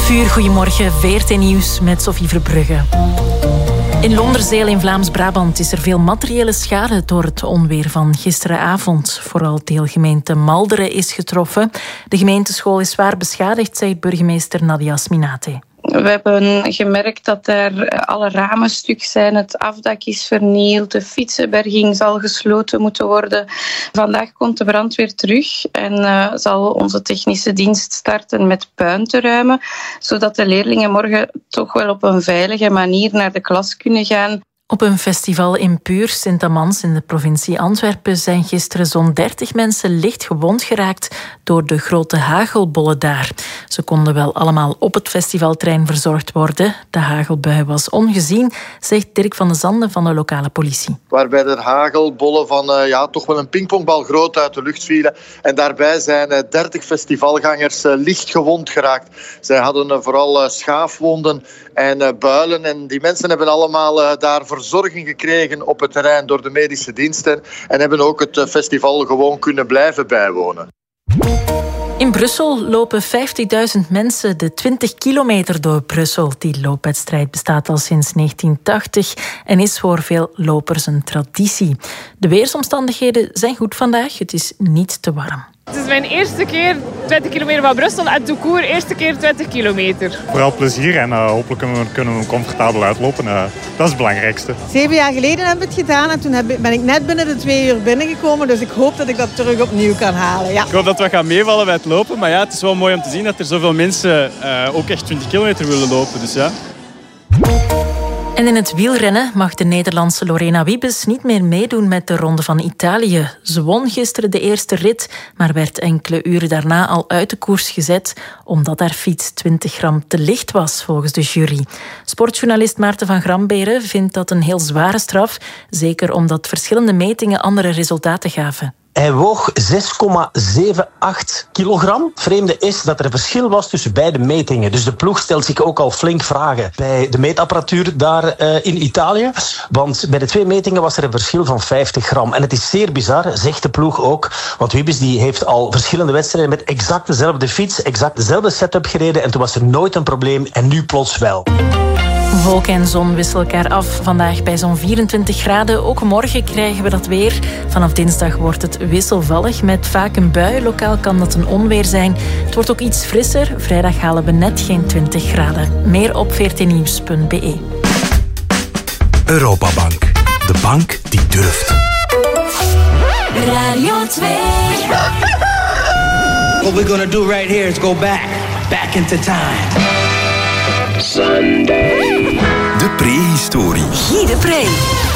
11:00, goedemorgen, VRT Nieuws met Sophie Verbrugge. In Londerzeel in Vlaams-Brabant is er veel materiële schade door het onweer van gisteravond. Vooral deelgemeente Malderen is getroffen. De gemeenteschool is zwaar beschadigd, zegt burgemeester Nadia Sminate. We hebben gemerkt dat er alle ramen stuk zijn, het afdak is vernield, de fietsenberging zal gesloten moeten worden. Vandaag komt de brandweer terug en zal onze technische dienst starten met puin te ruimen, zodat de leerlingen morgen toch wel op een veilige manier naar de klas kunnen gaan. Op een festival in Puur, Sint-Amans in de provincie Antwerpen zijn gisteren zo'n 30 mensen licht gewond geraakt door de grote hagelbollen daar. Ze konden wel allemaal op het festivalterrein verzorgd worden. De hagelbui was ongezien, zegt Dirk van de Zanden van de lokale politie. Waarbij er hagelbollen van toch wel een pingpongbal groot uit de lucht vielen. En daarbij zijn 30 festivalgangers licht gewond geraakt. Zij hadden vooral schaafwonden en builen. En die mensen hebben allemaal daar verzorging gekregen op het terrein door de medische diensten en hebben ook het festival gewoon kunnen blijven bijwonen. In Brussel lopen 50.000 mensen de 20 kilometer door Brussel. Die loopwedstrijd bestaat al sinds 1980 en is voor veel lopers een traditie. De weersomstandigheden zijn goed vandaag, het is niet te warm. Het is mijn eerste keer 20 kilometer van Brussel en tout court eerste keer 20 kilometer. Vooral plezier en hopelijk kunnen we comfortabel uitlopen. Dat is het belangrijkste. 7 jaar geleden heb ik het gedaan en toen ben ik net binnen de 2 uur binnengekomen. Dus ik hoop dat ik dat terug opnieuw kan halen. Ja. Ik hoop dat we gaan meevallen bij het lopen. Maar ja, het is wel mooi om te zien dat er zoveel mensen ook echt 20 kilometer willen lopen. Dus ja. En in het wielrennen mag de Nederlandse Lorena Wiebes niet meer meedoen met de Ronde van Italië. Ze won gisteren de eerste rit, maar werd enkele uren daarna al uit de koers gezet, omdat haar fiets 20 gram te licht was, volgens de jury. Sportjournalist Maarten van Gramberen vindt dat een heel zware straf, zeker omdat verschillende metingen andere resultaten gaven. Hij woog 6,78 kilogram. Het vreemde is dat er een verschil was tussen beide metingen. Dus de ploeg stelt zich ook al flink vragen bij de meetapparatuur daar in Italië. Want bij de 2 metingen was er een verschil van 50 gram. En het is zeer bizar, zegt de ploeg ook. Want Wiebes die heeft al verschillende wedstrijden met exact dezelfde fiets, exact dezelfde setup gereden. En toen was er nooit een probleem en nu plots wel. Wolken en zon wisselen elkaar af. Vandaag bij zo'n 24 graden. Ook morgen krijgen we dat weer. Vanaf dinsdag wordt het wisselvallig met vaak een bui. Lokaal kan dat een onweer zijn. Het wordt ook iets frisser. Vrijdag halen we net geen 20 graden. Meer op vrtnieuws.be. Europabank. De bank die durft. Radio 2. What we're gonna do right here is go back into time. Sunday. De prehistorie. Guy de Pre.